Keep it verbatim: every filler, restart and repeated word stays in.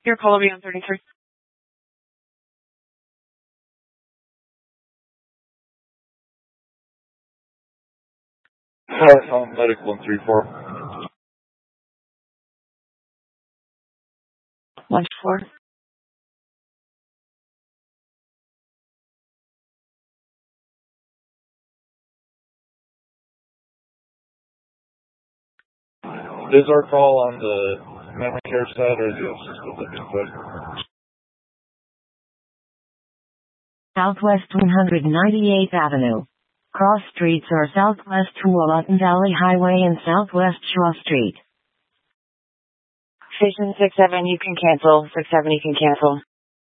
Your call will be on thirty-three. South on medical one three four. One four. Is our call on the memory care side or the assisted living side? Southwest one hundred ninety-eighth Avenue. Cross streets are southwest Tualatin Valley Highway and southwest Shaw Street. Station six seven, you can cancel. six seven, you can cancel.